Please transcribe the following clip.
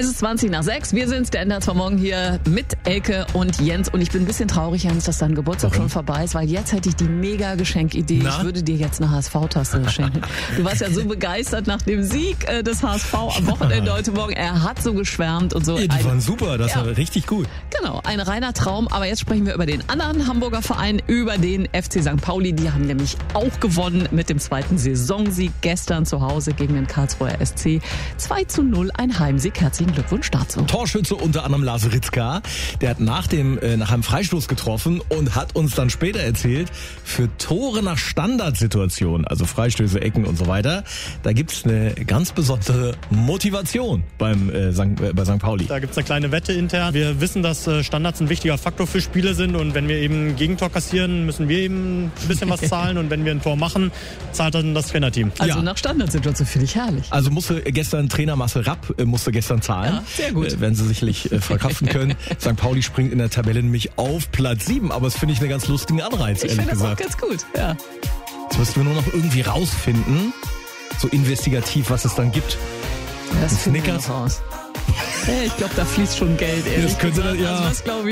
Es ist 20:20. Wir sind's, der Ender zum Morgen hier mit Elke und Jens. Und ich bin ein bisschen traurig, Jens, dass dein Geburtstag schon vorbei ist, weil jetzt hätte ich die mega Geschenkidee. Ich würde dir jetzt eine HSV-Tasse schenken. Du warst ja so begeistert nach dem Sieg des HSV am Wochenende heute Morgen. Er hat so geschwärmt und so. Ja, die waren super, das war richtig gut. Genau, ein reiner Traum. Aber jetzt sprechen wir über den anderen Hamburger Verein, über den FC St. Pauli. Die haben nämlich auch gewonnen mit dem zweiten Saisonsieg gestern zu Hause gegen den Karlsruher SC. 2:0, ein Heimsieg. Herzlichen Glückwunsch dazu. Torschütze unter anderem Lars Ritzka. Der hat nach einem Freistoß getroffen und hat uns dann später erzählt, für Tore nach Standardsituationen, also Freistöße, Ecken und so weiter, da gibt's eine ganz besondere Motivation bei St. Pauli. Da gibt's eine kleine Wette intern. Wir wissen, dass Standards ein wichtiger Faktor für Spiele sind und wenn wir eben ein Gegentor kassieren, müssen wir eben ein bisschen was zahlen und wenn wir ein Tor machen, zahlt dann das Trainerteam. Also nach Standardsituation finde ich herrlich. Also musste gestern Trainer Marcel Rapp zahlen. Ja, sehr gut. Werden sie sicherlich verkraften können. St. Pauli springt in der Tabelle nämlich auf Platz 7, aber das finde ich einen ganz lustigen Anreiz, ehrlich gesagt. Ich finde das auch ganz gut, ja. Jetzt müssten wir nur noch irgendwie rausfinden, so investigativ, was es dann gibt. Das Snickers raus. Ich glaube, da fließt schon Geld, ehrlich das könnte gesagt. ja. Also das glaube ich